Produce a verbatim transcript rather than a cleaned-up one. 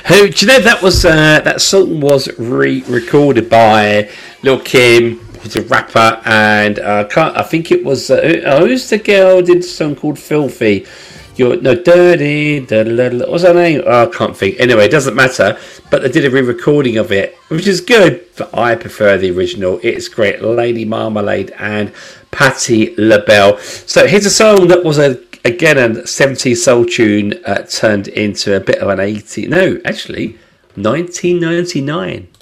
Who do you know that was uh, that song was re-recorded by Lil Kim, who's a rapper, and uh, can't, I think it was uh, who's the girl who did a song called Filthy. You're no dirty. Da, da, da, what's her name? Oh, I can't think. Anyway, it doesn't matter. But they did a re-recording of it, which is good. But I prefer the original. It's great. Lady Marmalade and Patti LaBelle. So here's a song that was a again a seventies soul tune uh, turned into a bit of an eighty. No, actually, nineteen ninety-nine